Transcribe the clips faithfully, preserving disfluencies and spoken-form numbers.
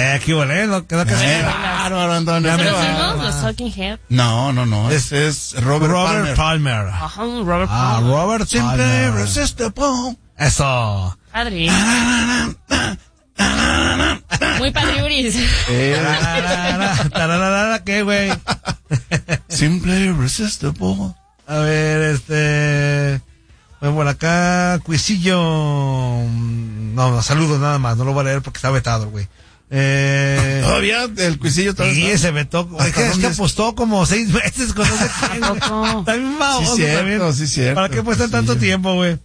Eh, qué bolero, quedó que Eh, bárbaro, Antonio. ¿Pero qué sí, bárbaro. no? Los Talking Head. No, no, no. Ese es Robert, Robert Palmer. Palmer. Ajá, Robert Ah, Palmer. Robert Simple Palmer. Irresistible. Eso. Padre. Muy padriuris. Tararara, tararara, ¿qué, güey? Simple Irresistible. A ver, este... Voy por acá, Cuisillo... No, no, saludos nada más, no lo voy a leer porque está vetado, güey. Eh... Todavía el cuisillo todavía Sí, está. se vetó. Es que, es que dónde es? apostó como seis meses con ese quién, güey. poco? Está bien baboso Sí, cierto, también. sí, cierto. ¿Para qué apuestan Sí. tanto tiempo, güey?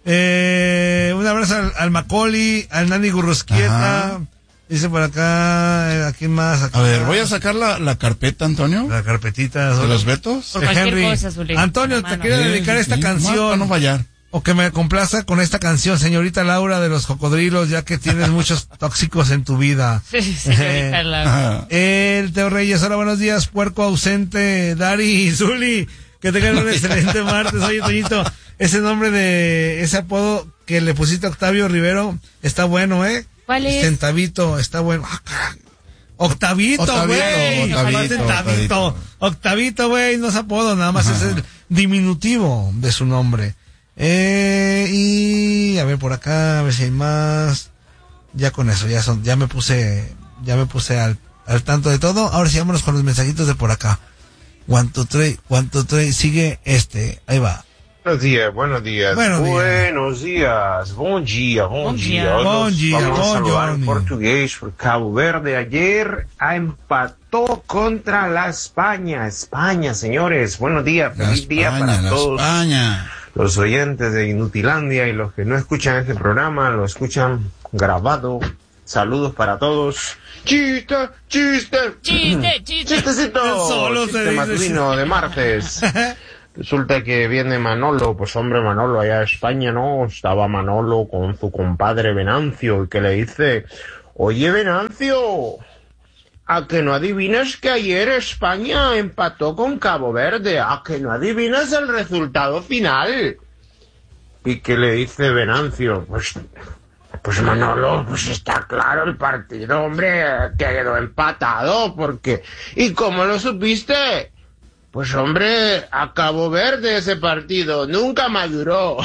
Eh, un abrazo al, al Macaulay, al Nani Gurrusquieta. Ajá. Dice por acá, eh, ¿a quién más? Acá. A ver, voy a sacar la, la carpeta, Antonio, La carpetita. de los vetos. Por cualquier Henry. cosa, Zuli. Antonio, La te mano. quiero Sí, dedicar sí, esta sí. canción. Más para no fallar. O que me complaza con esta canción, señorita Laura de los Cocodrilos, ya que tienes muchos tóxicos en tu vida. Sí, señorita Laura. Ajá. El Teo Reyes, hola, buenos días, puerco ausente, Dari y Zuli, que tengan un excelente martes. Oye, Toñito, ese nombre de, ese apodo que le pusiste a Octavio Rivero, está bueno, ¿eh? ¿Cuál es? Centavito, está bueno. Ah, caray. Octavito, Octavito, güey. Octavito, No, Centavito. Octavito. Octavito, güey, no es apodo, nada más Ajá. es el diminutivo de su nombre. Eh, y a ver por acá, a ver si hay más. Ya con eso, ya son, ya me puse, ya me puse al, al tanto de todo. Ahora sí, vámonos con los mensajitos de por acá. One, two, three, one, two, three, sigue este, ahí va. Buenos días, buenos días. Buenos días. Buenos días. Bom dia, bom, Bom dia. dia. Hoy Bom nos dia, vamos a bom saludar dia. en portugués por Cabo Verde. Ayer empató contra la España. España, señores. Buenos días. La Feliz día España, para la todos España. los oyentes de Inutilandia y los que no escuchan este programa, lo escuchan grabado. Saludos para todos. Chiste, chiste. Chiste, chiste. Chistecito. Solo se Chiste dice matutino de martes. Resulta que viene Manolo, pues hombre, Manolo allá a España, ¿no? Estaba Manolo con su compadre Venancio y que le dice, oye Venancio, ¿a que no adivinas que ayer España empató con Cabo Verde? ¿A que no adivinas el resultado final? Y que le dice Venancio, pues, pues Manolo, pues está claro el partido, hombre, que quedó empatado, porque... ¿Y cómo lo supiste? Pues hombre, a Cabo Verde ese partido, nunca maduró.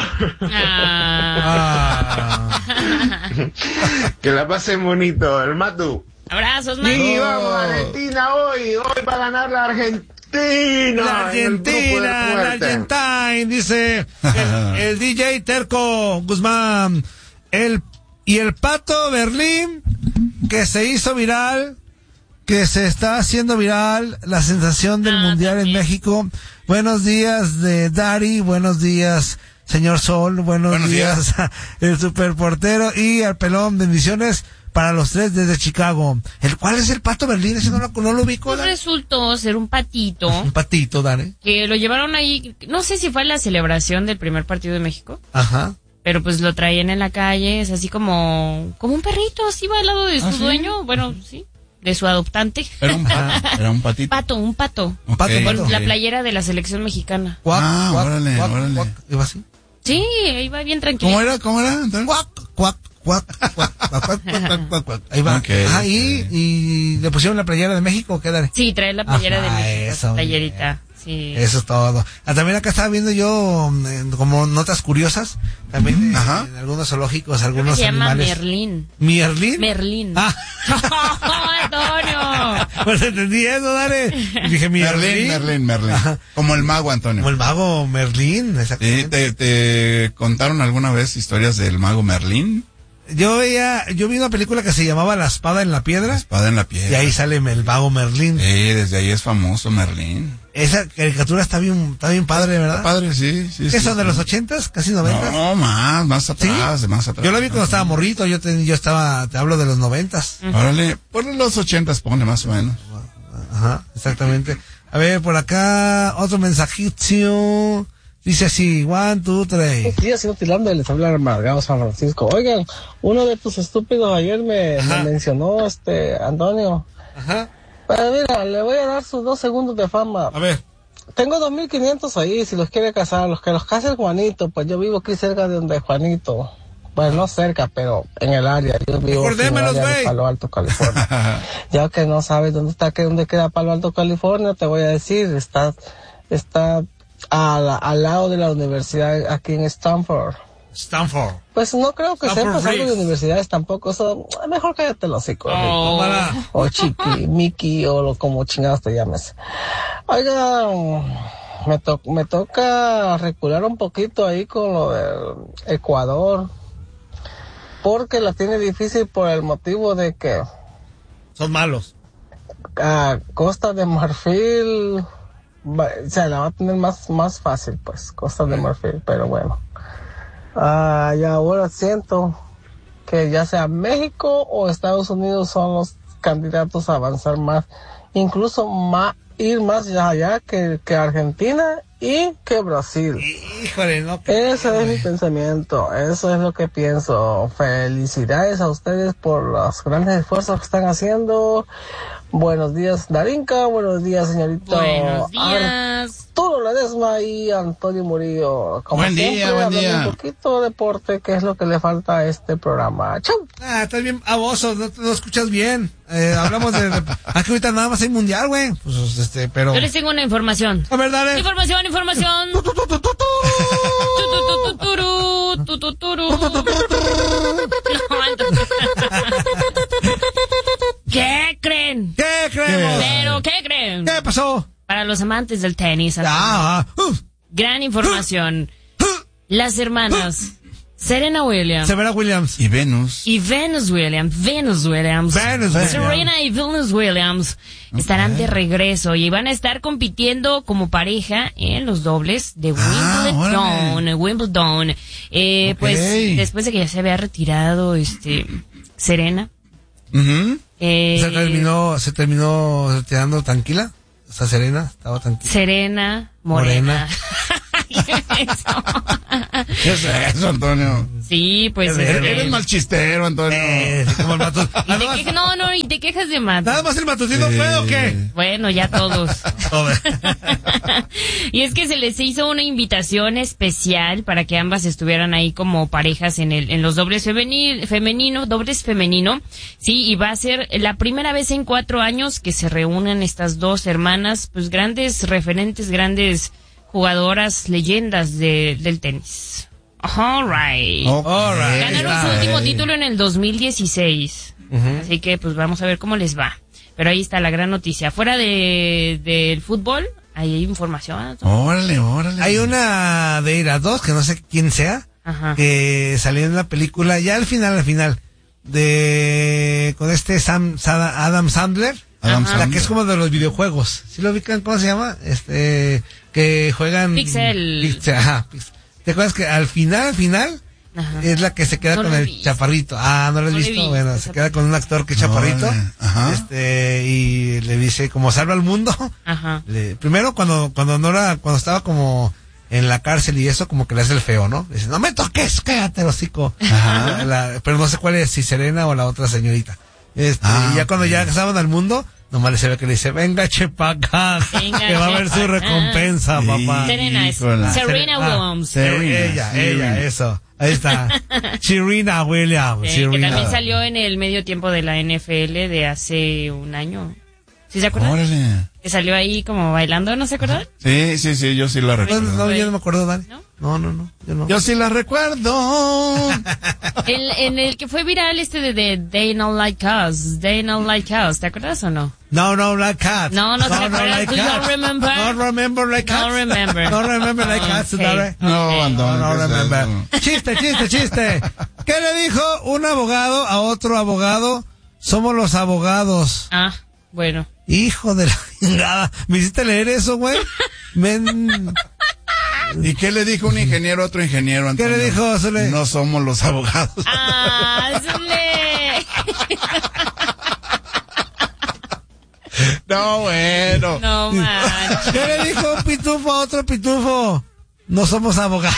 Ah. Ah. Que la pasen bonito, el Matu. Abrazos, Manu. Y vamos, Argentina hoy, hoy va a ganar la Argentina. La en el grupo del Argentina, la fuerte. Argentina, dice el, el D J Terco Guzmán. El, y el Pato Berlín, que se hizo viral, que se está haciendo viral, la sensación del Ah, Mundial también. en México. Buenos días de Dari, buenos días señor Sol, buenos, Buenos días, el superportero y al pelón, bendiciones para los tres desde Chicago. ¿El cuál es el Pato Berlín? Ese no lo, no lo ubico. Pues Dari. resultó ser un patito Un patito, Dari. que lo llevaron ahí, no sé si fue en la celebración del primer partido de México, Ajá. pero pues lo traían en la calle, es así como, como un perrito, así va al lado de su ¿Ah, sí? dueño, bueno, sí, de su adoptante. Era un pato. Era un patito. Pato, un pato. Un pato, Ok, un Con pato. la ok. playera de la selección mexicana. Cuac, Ah, cuac, órale, cuac, órale. cuac. ¿Iba así? Sí, iba bien tranquilo. ¿Cómo era? ¿Cómo era? Antonio? Cuac, cuac, cuac, cuac, cuac, cuac, cuac, cuac, cuac, cuac. Ahí va. Ok, Ah, ok. y, y le pusieron la playera de México, ¿qué Dari? Sí, trae la playera Ajá, de México, eso, playerita. Sí. Eso es todo. Ah, también acá estaba viendo yo mm, como notas curiosas, también eh, Ajá. en algunos zoológicos, Creo que algunos se llama animales. Merlín. ¿Merlín? Merlín. Ah. Antonio. Pues entendí eso, Dale. Y dije, Merlín, Merlín. Merlín, Merlín. Ajá. Como el mago, Antonio. Como el mago Merlín, Sí, exactamente. ¿te, te contaron alguna vez historias del mago Merlín? Yo veía, yo vi una película que se llamaba La espada en la La piedra, espada en la piedra. y ahí sale el mago Merlín. Sí, desde ahí es famoso Merlín. Esa caricatura está bien, está bien padre, ¿verdad? Padre, sí, sí. ¿Qué sí, son de sí. los ochentas? ¿Casi noventas? No, más, más atrás, de más atrás. Yo la vi cuando estaba morrito, yo te- yo estaba, te hablo de los noventas. Órale, ponle los ochentas, ponle más o menos. Ajá, exactamente. A ver, por acá, otro mensajito. Dice así, one, two, three. Buenos días, Inutilandia, les habla Amargado San Francisco. Oigan, uno de tus estúpidos ayer me, me mencionó, este, Antonio. Ajá. Pero mira, le voy a dar sus dos segundos de fama. A ver. Tengo dos mil quinientos ahí, si los quiere casar, los que los case el Juanito, pues yo vivo aquí cerca de donde Juanito. Bueno, no cerca, pero en el área. Yo vivo en el área de Palo Alto, California. Ya que no sabes dónde está, que dónde queda Palo Alto, California, te voy a decir, está, está a la, al lado de la universidad aquí en Stanford. Stanford. Pues no creo que Stanford sepas algo de Reef. universidades tampoco, eso, mejor cállate el hocico. Oh. O Chiqui, Mickey, o lo, como chingados te llames. Oiga, me, to, me toca recular un poquito ahí con lo del Ecuador, porque la tiene difícil por el motivo de que Son malos. a Costa de Marfil, va, o sea, la va a tener más, más fácil, pues, Costa de Marfil, pero bueno. Ah, y ahora siento que ya sea México o Estados Unidos son los candidatos a avanzar más, incluso más, ir más allá que, que Argentina y que Brasil. Híjole, no. Ese es mi pensamiento, eso es lo que pienso. Felicidades a ustedes por los grandes esfuerzos que están haciendo. Buenos días, Darinka. Buenos días, señorito Buenos días. Arturo Ledesma y Antonio Murillo. Como Buen día, siempre, buen hablando día. un poquito de deporte, que es lo que le falta a este programa. ¡Chau! Ah, estás bien baboso, no, no escuchas bien. Eh, hablamos de, de... Aquí ahorita nada más hay mundial, güey. Pues, este, pero... Yo les tengo una información. A ver, dale. Información, información. Tu, tu, tu, turu, tu, tu, turu. No, entonces- ¿Qué creen? ¿Qué creemos? ¿Pero qué creen? ¿Qué pasó? Para los amantes del tenis, Ah, uh, gran información. Las hermanas Serena Williams Severa Williams. Y Venus. y Venus Williams, Venus Williams, Venus Williams. Serena y Venus Williams estarán de regreso y van a estar compitiendo como pareja en los dobles de Ah, Wimbledon. órale. Wimbledon. Eh, Ok. Pues después de que ya se había retirado este Serena. Ujú. eh, Se terminó, se terminó retirando tranquila. O sea, Serena estaba tranquila. Serena Morena. Morena. Eso. ¿Qué es eso, Antonio? Sí, pues. Qué este, verga. Eres mal chistero, Antonio. Eh, sí, como el matut- y te Nada más- quejas- no, no, y te quejas de más. ¿Nada más el matutino Sí. fue o qué? Bueno, ya todos. Joder. Y es que se les hizo una invitación especial para que ambas estuvieran ahí como parejas en el en los dobles femenil, femenino, dobles femenino. Sí, y va a ser la primera vez en cuatro años que se reúnen estas dos hermanas, pues grandes referentes, grandes jugadoras, leyendas de, del tenis. All right. Ok. All right. Ganaron su Ay. último título en el dos mil dieciséis. Así que pues vamos a ver cómo les va. Pero ahí está la gran noticia. Fuera de del fútbol, ahí hay información. Órale, órale. Hay una de ir a dos, que no sé quién sea, Ajá. que salió en la película, ya al final, al final, de, con este Sam, Sada- Adam Sandler, Adam Ajá. la Sandler. que es como de los videojuegos. ¿Sí lo ubican? ¿Cómo se llama? Este, que juegan... Pixel. Pixel, ajá. Pixel. ¿Te acuerdas que al final, al final, Ajá. es la que se queda No con lo he el visto. chaparrito? Ah, ¿no lo has No lo he visto? visto, Bueno, esa se queda con un actor que es chaparrito, Órale, ajá. este, y le dice, como salva al mundo, Ajá. le- primero cuando, cuando no era, cuando estaba como en la cárcel y eso, como que le hace el feo, ¿no? Le dice, no me toques, cállate, hocico. Ajá. La- pero no sé cuál es, si Serena o la otra señorita. Este, Ah, y ya cuando ok. ya salvan al mundo, nomás le se ve que le dice, venga, chepa acá, Venga, que va a haber su chepa acá. recompensa, Sí. papá. Serena es Híjola. Serena Ah, Williams. eh, Serena, ella, Serena. ella, eso. Ahí está. Serena Williams. Eh, que Serena. también salió en el medio tiempo de la N F L de hace un año. ¿Sí se acuerdan? Órale. Que salió ahí como bailando, ¿no se acuerdan? Sí, sí, sí, yo sí la No, recuerdo. no, yo no me acuerdo, Dani. ¿No? No, no, no, yo no. Yo sí la recuerdo. El, en el que fue viral este de, de They Not Like Us, They Not Like Us, ¿te acuerdas o no? No, no, like cats. No, no se acuerdan. Do you cats. remember? No remember like No cats. remember. No remember like cats, Ok. Dare. No, Ok. Antonio. No, no ¿qué es remember. eso? Chiste, chiste, chiste. ¿Qué le dijo un abogado a otro abogado? Somos los abogados. Ah, bueno. Hijo de la chingada. ¿Me hiciste leer eso, güey? Men... ¿Y qué le dijo un ingeniero a otro ingeniero, Antonio? le dijo, Zule? No somos los abogados. ¡Ah, Zule! No, bueno. No manches. ¿Qué le dijo un pitufo a otro pitufo? No somos abogados.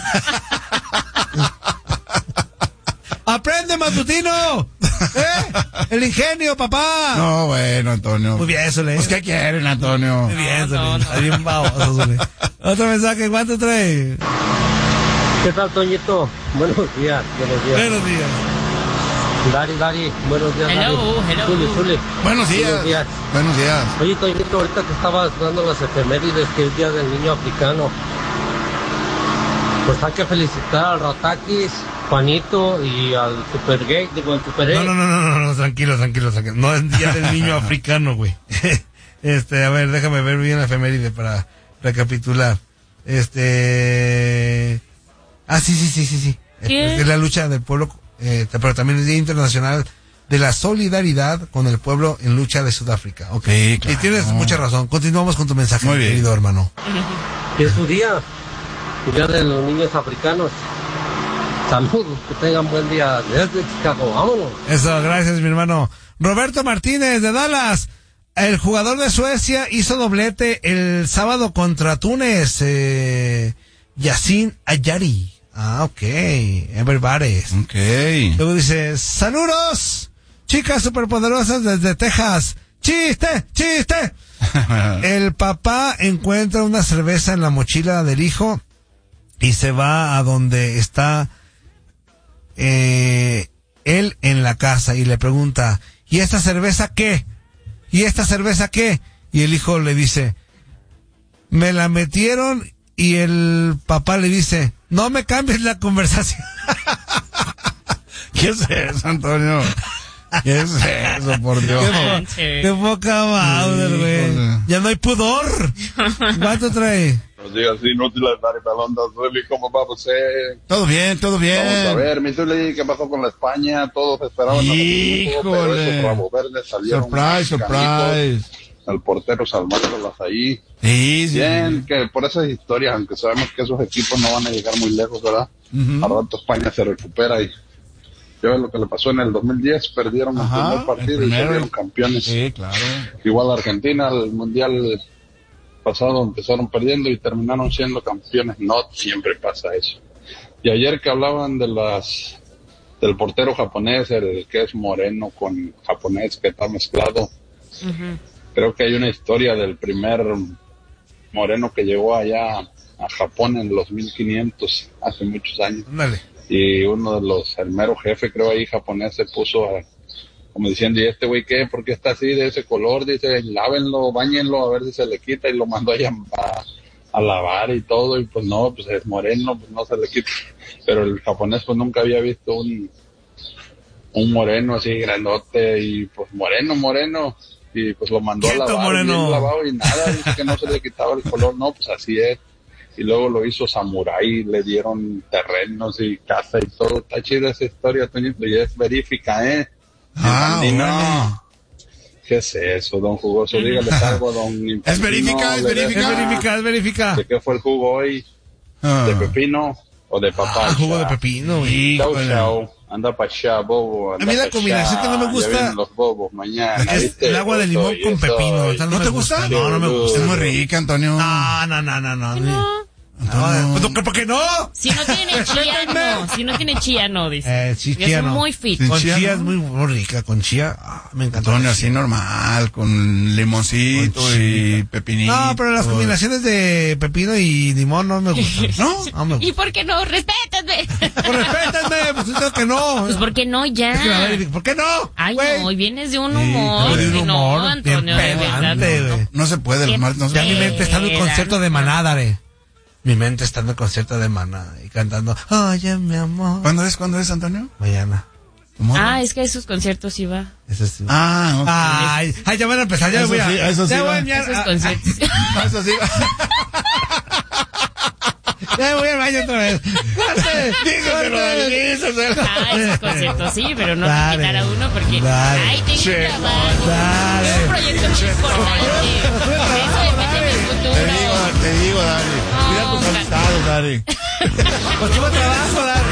¡Aprende, matutino! ¿Eh? El ingenio, papá. No, bueno, Antonio. Muy bien, Zule. Pues, ¿qué quieren, Antonio? Muy bien, No, Zule. no, no. Está bien baboso, Zule. Otro mensaje, ¿cuánto trae? ¿Qué tal, Toñito? Buenos días, buenos días. Buenos días. Dari, Dari, buenos días. Hello, Dari. hello. Zuli, Zuli. Buenos días. Buenos días. Buenos días. Oye, Toñito, ahorita que estabas dando las efemérides, que es Día del Niño Africano, pues hay que felicitar al Ratakis, Juanito y al Super Gay, digo, al Super No, no, no, no, no, no, tranquilo, tranquilo, tranquilo. No es Día del Niño Africano, güey. Este, a ver, déjame ver bien la efeméride para recapitular. Este... Ah, sí, sí, sí, sí, sí. ¿Qué? Es la lucha del pueblo, eh, pero también el Día Internacional de la Solidaridad con el pueblo en lucha de Sudáfrica. Ok. Sí, claro. Y tienes mucha razón. Continuamos con tu mensaje, Muy bien. querido hermano. ¿Qué es su día? Día de los Niños Africanos. Saludos, que tengan buen día desde Chicago. Vámonos. Eso, gracias, mi hermano. Roberto Martínez, de Dallas. El jugador de Suecia hizo doblete el sábado contra Túnez. Eh, Yacine Ayari. Ah, ok. Everybody. Ok. Luego dice, saludos, chicas superpoderosas desde Texas. ¡Chiste! ¡Chiste! El papá encuentra una cerveza en la mochila del hijo y se va a donde está eh, él en la casa y le pregunta, ¿y esta cerveza qué? ¿Y esta cerveza qué? Y el hijo le dice, me la metieron, y el papá le dice, no me cambies la conversación. ¿Qué es eso, Antonio? ¿Qué es eso, por Dios? Qué, po- qué poca madre, güey. híjole. Ya no hay pudor. ¿Cuánto trae? Buenos días, inútiles, Dari Pelonda, Zuli, ¿cómo va usted? Todo bien, todo bien. Vamos a ver, mi Zuli, ¿qué pasó con la España? Todos esperaban a Híjole. pero esos Rabo Verdes salieron. Surprise, canitos. surprise. El portero salvándolas ahí. Sí, sí. Bien, que por esas historias, aunque sabemos que esos equipos no van a llegar muy lejos, ¿verdad? Ujú. Al rato España se recupera y ya ves lo que le pasó en el dos mil diez, perdieron Ajá, el primer partido el primero. y salieron campeones. Sí, claro. Igual Argentina, el mundial pasado empezaron perdiendo y terminaron siendo campeones. No siempre pasa eso. Y ayer que hablaban de las del portero japonés, el que es moreno con japonés que está mezclado, Ujú. creo que hay una historia del primer moreno que llegó allá a Japón en los mil quinientos, hace muchos años. Ándale. Y uno de los, el mero jefe, creo ahí japonés, se puso a, como diciendo, ¿y este güey qué? ¿Por qué está así de ese color? Dice, lávenlo, báñenlo, a ver si se le quita, y lo mandó allá a, a lavar y todo, y pues no, pues es moreno, pues no se le quita. Pero el japonés pues nunca había visto un, un moreno así grandote, y pues moreno, moreno, y pues lo mandó Quieto, a lavar, moreno. bien lavado y nada, dice que no se le quitaba el color, no, pues así es. Y luego lo hizo samurái, le dieron terrenos y casa y todo. Está chida esa historia, Toñito, y es verífica, ¿eh? Ah, Andino. bueno. ¿Qué es eso, don Jugoso? Dígale algo, don Infantino. Es verífica, es Le verífica. Es deja- verifica, es verifica. ¿De qué fue el jugo hoy? Ah. ¿De pepino o de papaya? Ah, jugo de pepino, güey. Chau, Híjole. chau. Anda pa' allá, bobo. anda A mí la pa' combinación allá. que no me Ya gusta vienen los bobos mañana. Es ¿viste? el agua de Yo limón soy, con yo pepino. soy. esa ¿No me te gusta? No, no me gusta. Es muy rica, Antonio. No, no, no, no, no. No. No, pues, ¿por qué no? Si no tiene chía, no. Si no tiene chía, no, dice. Eh, sí, Yo chía soy no. muy fit. Sí. Con chía, chía ¿no? es muy, muy rica. Con chía, ah, me encanta. Antonio, así normal, con limoncito Con y pepinito. No, pero las combinaciones de pepino y limón no me gustan. ¿No? No me ¿Y gustan. por qué no? ¡Respétame! Pues respétenme, pues digo que no. Pues, ¿por qué no ya? Es que la verdad, ¿por qué no? Ay, güey? no, hoy vienes de un Sí, humor. de un que no, humor Antonio, bien de verdad, pedante, no, güey. no. No se puede, Qué los martes no se Ya mi puede. mente está en el Era, concierto de no. Manádare. Mi mente está en el concierto de Maná y cantando, oye, mi amor. ¿Cuándo es? ¿Cuándo es, Antonio? Mañana. ¿Cómo? Ah, es que a esos conciertos iba. Eso sí. Ah, ok. Ay, ay, ya van a empezar, ya Eso voy a. sí, eso sí ya voy va. a enviar- Esos ah, conciertos. Ah, eso sí. Ya voy al baño otra vez. ¡Corte! Dígaselo, Dani, dígaselo. Ah, esos conciertos sí, pero no Dale, invitar a uno porque. dale. Ay, tengo Che, un trabajo. dale. Un proyecto muy importante. Eso depende del futuro. Te digo, te digo, Dani. Cuida tus No, amistades, Dani. Pues tuvo trabajo, Dani.